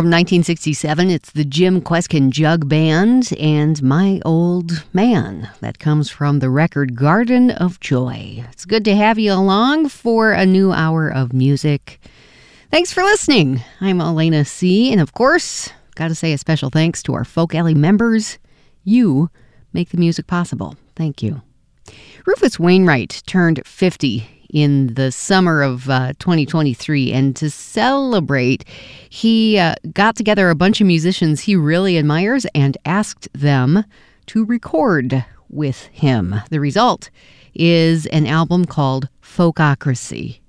from 1967. It's the Jim Kweskin Jug Band and My Old Man. That comes from the record Garden of Joy. It's good to have you along for a new hour of music. Thanks for listening. I'm Elena C. And of course, got to say a special thanks to our Folk Alley members. You make the music possible. Thank you. Rufus Wainwright turned 50 in the summer of 2023, and to celebrate, he got together a bunch of musicians he really admires and asked them to record with him. The result is an album called Folkocracy.